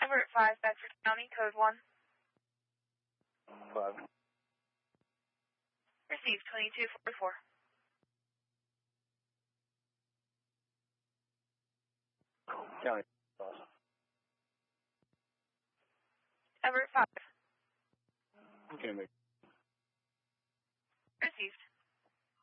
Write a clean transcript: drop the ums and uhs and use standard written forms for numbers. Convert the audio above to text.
Everett 5, Bedford County, code 1. 5. Received 2244. County. Awesome. Everett 5. Okay, make. Received.